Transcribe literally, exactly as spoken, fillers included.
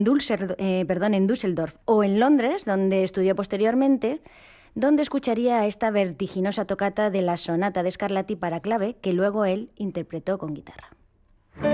Dulcer- eh, perdón, en Düsseldorf o en Londres, donde estudió posteriormente, donde escucharía esta vertiginosa tocata de la sonata de Scarlatti para clave que luego él interpretó con guitarra.